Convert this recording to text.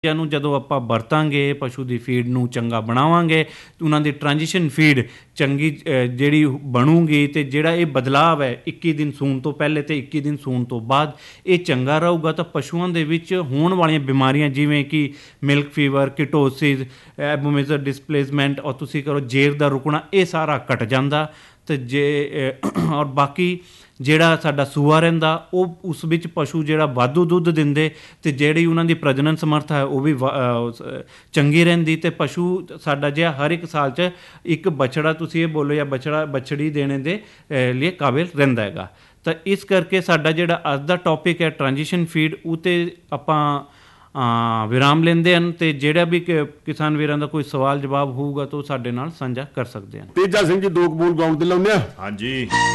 ਨੂੰ ਜਦੋਂ ਆਪਾਂ ਵਰਤਾਂਗੇ ਪਸ਼ੂ ਦੀ ਫੀਡ ਨੂੰ ਚੰਗਾ ਬਣਾਵਾਂਗੇ, ਉਹਨਾਂ ਦੀ ਟ੍ਰਾਂਜੀਸ਼ਨ ਫੀਡ ਚੰਗੀ ਜਿਹੜੀ ਬਣੂਗੀ ਅਤੇ ਜਿਹੜਾ ਇਹ ਬਦਲਾਵ ਹੈ 21 ਦਿਨ ਸੂਣ ਤੋਂ ਪਹਿਲੇ ਅਤੇ 21 ਦਿਨ ਸੂਣ ਤੋਂ ਬਾਅਦ ਇਹ ਚੰਗਾ ਰਹੂਗਾ ਤਾਂ ਪਸ਼ੂਆਂ ਦੇ ਵਿੱਚ ਹੋਣ ਵਾਲੀਆਂ ਬਿਮਾਰੀਆਂ ਜਿਵੇਂ ਕਿ ਮਿਲਕ ਫੀਵਰ, ਕੀਟੋਸਿਸ, ਐਬੋਮੇਜ਼ਰ ਡਿਸਪਲੇਸਮੈਂਟ ਔਰ ਤੁਸੀਂ ਕਰੋ ਜੇਰ ਦਾ ਰੁਕਣਾ, ਇਹ ਸਾਰਾ ਘਟ ਜਾਂਦਾ। ਅਤੇ ਜੇ ਔਰ ਬਾਕੀ ਜਿਹੜਾ ਸਾਡਾ ਸੂਆ ਰਹਿੰਦਾ ਉਹ ਉਸ ਵਿੱਚ ਪਸ਼ੂ ਜਿਹੜਾ ਵਾਧੂ ਦੁੱਧ ਦਿੰਦੇ ਅਤੇ ਜਿਹੜੀ ਉਹਨਾਂ ਦੀ ਪ੍ਰਜਨਨ ਸਮਰੱਥਾ ਹੈ ਉਹ ਵੀ ਚੰਗੀ ਰਹਿੰਦੀ ਅਤੇ ਪਸ਼ੂ ਸਾਡਾ ਜਿਹਾ ਹਰ ਇੱਕ ਸਾਲ 'ਚ ਇੱਕ ਬਛੜਾ ਤੁਸੀਂ ਇਹ ਬੋਲੋ ਜਾਂ ਬਛੜੀ ਦੇਣੇ ਦੇ ਲਈ ਕਾਬਿਲ ਰਹਿੰਦਾ ਹੈਗਾ। ਤਾਂ ਇਸ ਕਰਕੇ ਸਾਡਾ ਜਿਹੜਾ ਅੱਜ ਦਾ ਟੌਪਿਕ ਹੈ ਟ੍ਰਾਂਜੀਸ਼ਨ ਫੀਡ, ਉਹ 'ਤੇ ਆਪਾਂ ਵਿਰਾਮ ਲੈਂਦੇ ਹਨ ਅਤੇ ਜਿਹੜਾ ਵੀ ਕਿਸਾਨ ਵੀਰਾਂ ਦਾ ਕੋਈ ਸਵਾਲ ਜਵਾਬ ਹੋਊਗਾ ਤਾਂ ਉਹ ਸਾਡੇ ਨਾਲ ਸਾਂਝਾ ਕਰ ਸਕਦੇ ਹਨ। ਤੇਜਾ ਸਿੰਘ ਜੀ 2 ਬੋਲ ਗਰਾਊਂਡ 'ਤੇ ਲਾਉਂਦੇ ਆ। ਹਾਂਜੀ।